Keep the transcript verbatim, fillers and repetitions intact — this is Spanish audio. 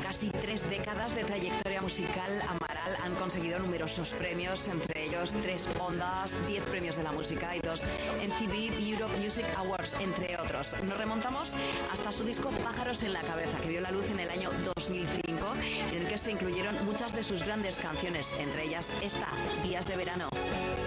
casi tres décadas de trayectoria musical, Amaral han conseguido numerosos premios, entre ellos tres Ondas, diez premios de la música y dos M T V Europe Music Awards, entre otros. Nos remontamos hasta su disco Pájaros en la cabeza, que vio la luz en el año dos mil cinco, en el que se incluyeron muchas de sus grandes canciones, entre ellas esta, Días de verano.